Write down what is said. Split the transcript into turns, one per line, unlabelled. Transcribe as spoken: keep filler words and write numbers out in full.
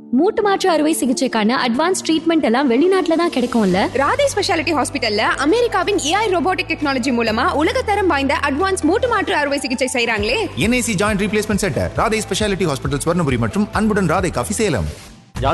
மூட்டு மாற்று அறுவை சிகிச்சைக்கான அட்வான்ஸ் ட்ரீட்மெண்ட் எல்லாம் வெளிநாட்டுல தான் கிடைக்கும்ல.
ராதே ஸ்பெஷாலிட்டி ஹாஸ்பிட்டல்ல அமெரிக்காவின் ஏஐ ரோபோட்டிக் டெக்னாலஜி மூலமா உலகத்தரம் வாய்ந்த அட்வான்ஸ் மூட்டு மாற்று அறுவை சிகிச்சை செய்றாங்களே.
NIC joint replacement centre, Radhe speciality hospital, Swarnapuri மற்றும் அன்புடன் ராதே காஃபி, சேலம்.